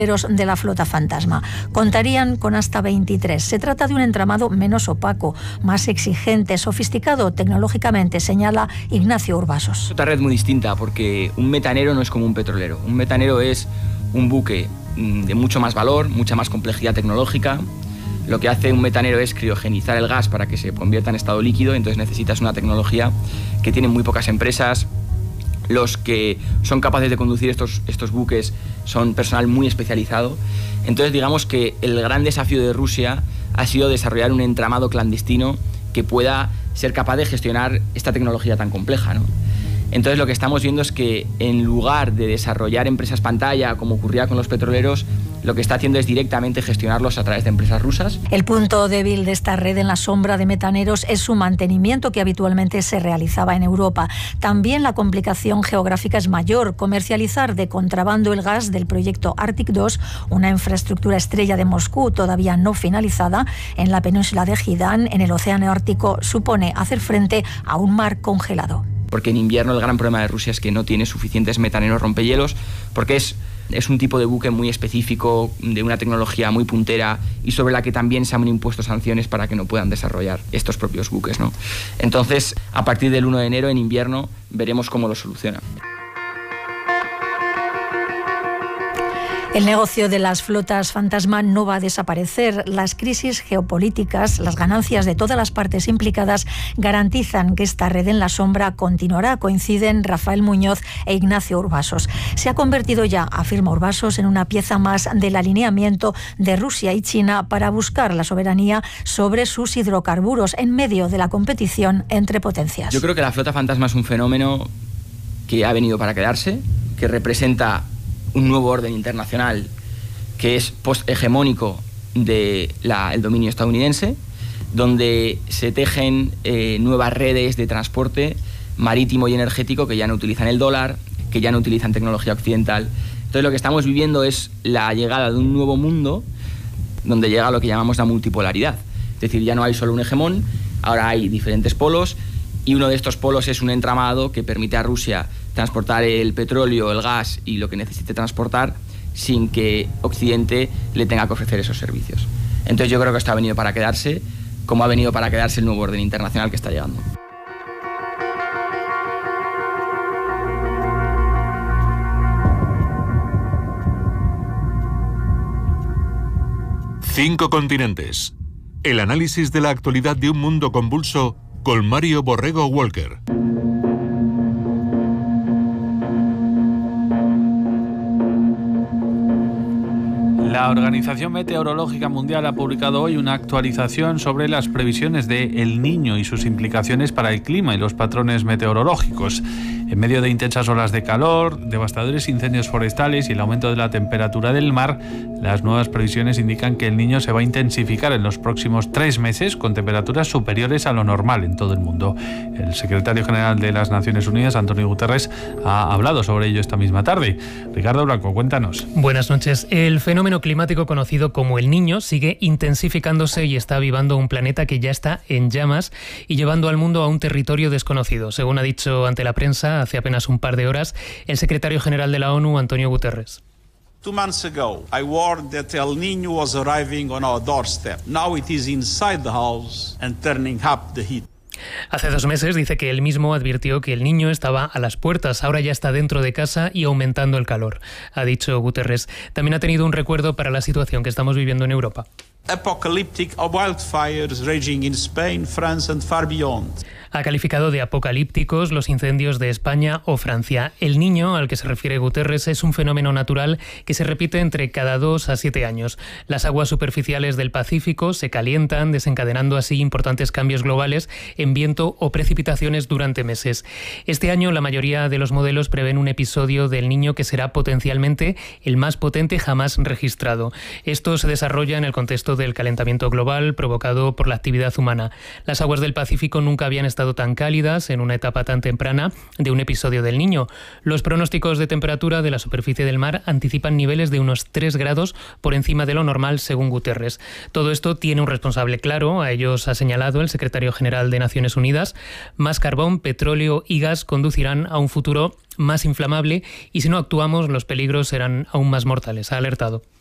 de la flota fantasma. Contarían con hasta 23. Se trata de un entramado menos opaco, más exigente, sofisticado tecnológicamente, señala Ignacio Urbasos. Es otra red muy distinta porque un metanero no es como un petrolero. Un metanero es un buque de mucho más valor, mucha más complejidad tecnológica. Lo que hace un metanero es criogenizar el gas para que se convierta en estado líquido, entonces necesitas una tecnología que tienen muy pocas empresas. Los que son capaces de conducir estos buques son personal muy especializado. Entonces digamos que el gran desafío de Rusia ha sido desarrollar un entramado clandestino que pueda ser capaz de gestionar esta tecnología tan compleja, ¿no? Entonces lo que estamos viendo es que en lugar de desarrollar empresas pantalla, como ocurría con los petroleros, lo que está haciendo es directamente gestionarlos a través de empresas rusas. El punto débil de esta red en la sombra de metaneros es su mantenimiento, que habitualmente se realizaba en Europa. También la complicación geográfica es mayor. Comercializar de contrabando el gas del proyecto Arctic 2, una infraestructura estrella de Moscú todavía no finalizada, en la península de Jidán, en el océano Ártico, supone hacer frente a un mar congelado. Porque en invierno el gran problema de Rusia es que no tiene suficientes metaneros rompehielos, porque es un tipo de buque muy específico, de una tecnología muy puntera y sobre la que también se han impuesto sanciones para que no puedan desarrollar estos propios buques, ¿no? Entonces, a partir del 1 de enero, en invierno, veremos cómo lo solucionan. El negocio de las flotas fantasma no va a desaparecer. Las crisis geopolíticas, las ganancias de todas las partes implicadas garantizan que esta red en la sombra continuará. Coinciden Rafael Muñoz e Ignacio Urbasos. Se ha convertido ya, afirma Urbasos, en una pieza más del alineamiento de Rusia y China para buscar la soberanía sobre sus hidrocarburos en medio de la competición entre potencias. Yo creo que la flota fantasma es un fenómeno que ha venido para quedarse, que representa un nuevo orden internacional que es posthegemónico del dominio estadounidense, donde se tejen nuevas redes de transporte marítimo y energético que ya no utilizan el dólar, que ya no utilizan tecnología occidental. Entonces lo que estamos viviendo es la llegada de un nuevo mundo donde llega lo que llamamos la multipolaridad. Es decir, ya no hay solo un hegemón, ahora hay diferentes polos, y uno de estos polos es un entramado que permite a Rusia transportar el petróleo, el gas y lo que necesite transportar sin que Occidente le tenga que ofrecer esos servicios. Entonces yo creo que esto ha venido para quedarse, como ha venido para quedarse el nuevo orden internacional que está llegando. Cinco continentes. El análisis de la actualidad de un mundo convulso con Mario Borrego Walker. La Organización Meteorológica Mundial ha publicado hoy una actualización sobre las previsiones de El Niño y sus implicaciones para el clima y los patrones meteorológicos. En medio de intensas olas de calor, devastadores incendios forestales y el aumento de la temperatura del mar, las nuevas previsiones indican que El Niño se va a intensificar en los próximos 3 meses con temperaturas superiores a lo normal en todo el mundo. El secretario general de las Naciones Unidas, Antonio Guterres, ha hablado sobre ello esta misma tarde. Ricardo Blanco, cuéntanos. Buenas noches. El fenómeno climático conocido como El Niño sigue intensificándose y está avivando un planeta que ya está en llamas y llevando al mundo a un territorio desconocido, según ha dicho ante la prensa hace apenas un par de horas el secretario general de la ONU, Antonio Guterres. 2 months ago, I warned that El Niño was arriving on our doorstep. Now it is inside the house and turning up the heat. Hace 2 meses dice que él mismo advirtió que El Niño estaba a las puertas, ahora ya está dentro de casa y aumentando el calor, ha dicho Guterres. También ha tenido un recuerdo para la situación que estamos viviendo en Europa. Apocalyptic wildfires raging in Spain, France and far beyond. Ha calificado de apocalípticos los incendios de España o Francia. El Niño, al que se refiere Guterres, es un fenómeno natural que se repite entre cada 2 a 7 años. Las aguas superficiales del Pacífico se calientan, desencadenando así importantes cambios globales en viento o precipitaciones durante meses. Este año la mayoría de los modelos prevén un episodio del Niño que será potencialmente el más potente jamás registrado. Esto se desarrolla en el contexto del calentamiento global provocado por la actividad humana. Las aguas del Pacífico nunca habían estado tan cálidas en una etapa tan temprana de un episodio del Niño. Los pronósticos de temperatura de la superficie del mar anticipan niveles de unos 3 grados por encima de lo normal, según Guterres. Todo esto tiene un responsable claro, a ellos ha señalado el secretario general de Naciones Unidas. Más carbón, petróleo y gas conducirán a un futuro más inflamable y si no actuamos los peligros serán aún más mortales, ha alertado.